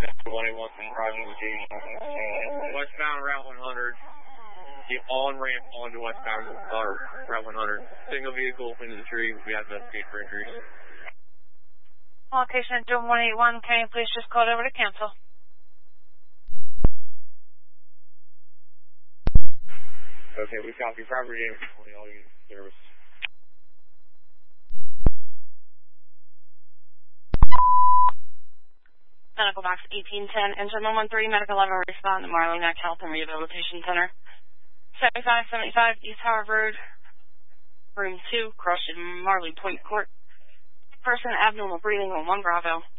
181 from driving with westbound Route 100. The on-ramp onto westbound Route 100. Single vehicle into the tree. We have to investigate for injuries. Location at Dome 181. Can you please just call it over to cancel? Okay, we copy. Property damage for all units service. Medical box 1810, engine 113, medical level respond to Marley Neck Health and Rehabilitation Center. 7575 East Howard Road, room 2, crossing Marley Point Court. Person abnormal breathing on 1 Bravo.